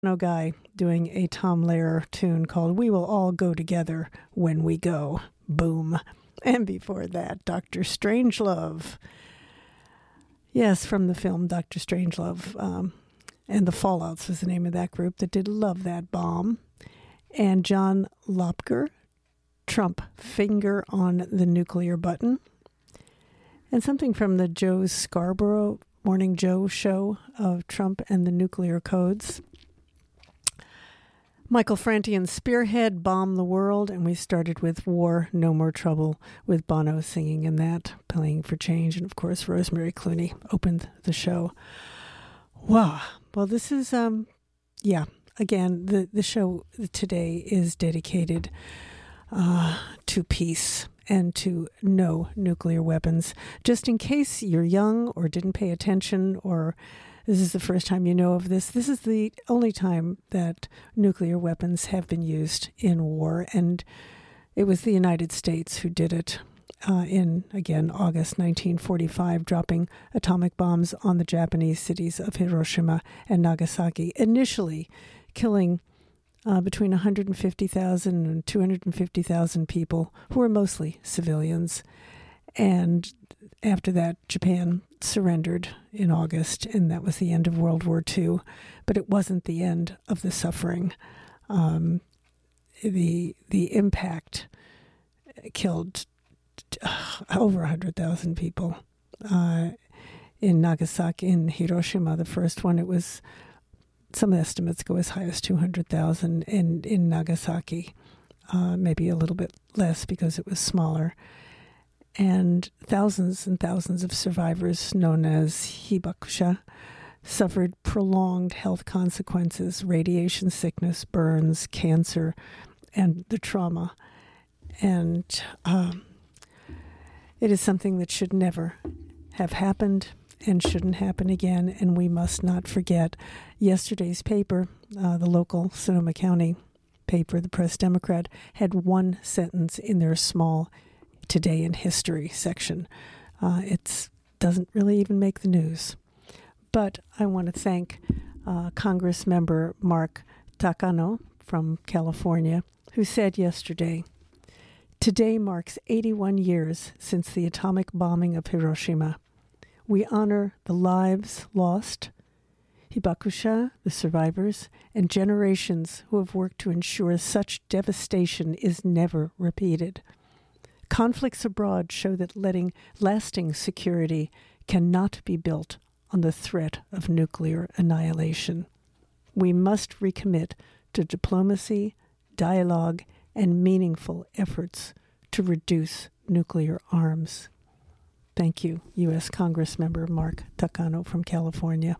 No guy doing a Tom Lehrer tune called We Will All Go Together When We Go. Boom. And before that, Dr. Strangelove. Yes, from the film Dr. Strangelove. And the Fallouts was the name of that group that did Love That Bomb. And John Lopker, Trump, Finger on the Nuclear Button. And something from the Joe Scarborough Morning Joe show of Trump and the Nuclear Codes. Michael Frantian, Spearhead, Bomb the World, and we started with War, No More Trouble, with Bono singing in that, Playing for Change, and of course Rosemary Clooney opened the show. Wow. Well, this is, again, the show today is dedicated to peace and to no nuclear weapons. Just in case you're young or didn't pay attention, or this is the first time you know of this is the only time that nuclear weapons have been used in war, and it was the United States who did it in, again, August 1945, dropping atomic bombs on the Japanese cities of Hiroshima and Nagasaki, initially killing between 150,000 and 250,000 people, who were mostly civilians. And after that, Japan surrendered in August, and that was the end of World War II. But it wasn't the end of the suffering. The impact killed over 100,000 people. In Nagasaki, in Hiroshima, the first one, it was, some estimats go as high as 200,000, and in Nagasaki, maybe a little bit less because it was smaller. And thousands of survivors, known as hibakusha, suffered prolonged health consequences, radiation sickness, burns, cancer, and the trauma. And it is something that should never have happened and shouldn't happen again, and we must not forget. Yesterday's paper, the local Sonoma County paper, the Press Democrat, had one sentence in their small Today in History section. It doesn't really even make the news. But I want to thank Congress member Mark Takano from California, who said yesterday, "Today marks 81 years since the atomic bombing of Hiroshima. We honor the lives lost, hibakusha, the survivors, and generations who have worked to ensure such devastation is never repeated. Conflicts abroad show that lasting security cannot be built on the threat of nuclear annihilation. We must recommit to diplomacy, dialogue, and meaningful efforts to reduce nuclear arms." Thank you, U.S. Congressmember Mark Takano from California.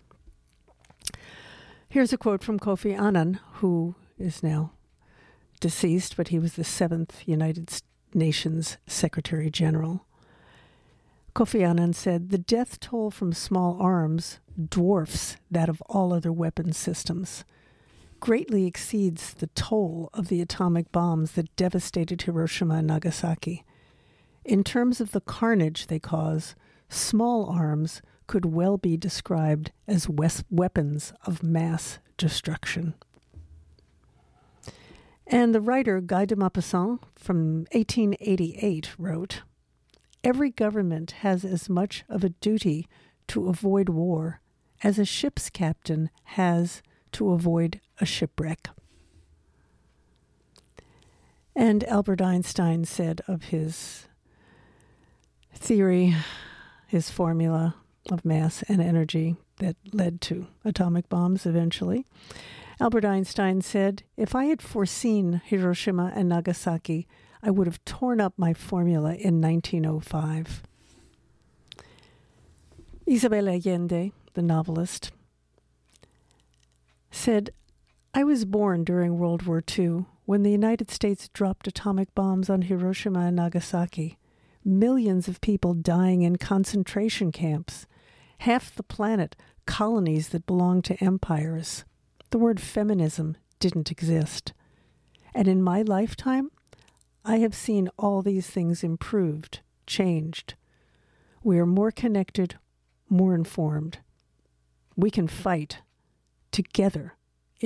Here's a quote from Kofi Annan, who is now deceased, but he was the 7th United Nations Secretary General. Kofi Annan said, "The death toll from small arms dwarfs that of all other weapons systems, greatly exceeds the toll of the atomic bombs that devastated Hiroshima and Nagasaki. In terms of the carnage they cause, small arms could well be described as weapons of mass destruction." And the writer Guy de Maupassant from 1888 wrote, "Every government has as much of a duty to avoid war as a ship's captain has to avoid a shipwreck." And Albert Einstein said of his theory, his formula of mass and energy that led to atomic bombs eventually, Albert Einstein said, "If I had foreseen Hiroshima and Nagasaki, I would have torn up my formula in 1905. Isabel Allende, the novelist, said, "I was born during World War II when the United States dropped atomic bombs on Hiroshima and Nagasaki. Millions of people dying in concentration camps. Half the planet, colonies that belonged to empires. The word feminism didn't exist. And in my lifetime, I have seen all these things improved, changed. We are more connected, more informed. We can fight together